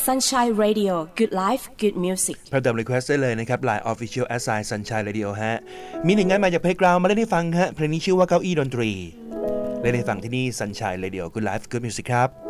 Sunshine Radio Good Life Good Music เพิ่มเติม request ได้เลยนะครับ Line Official @ Sunshine Radio ฮะมีหนึ่งงานมาจากเพลงกราวมาเล่นให้ฟังฮะเพลงนี้ชื่อว่าเก้าอี้ดนตรีเล่นให้ฟังที่นี่ Sunshine Radio Good Life Good Music ครับ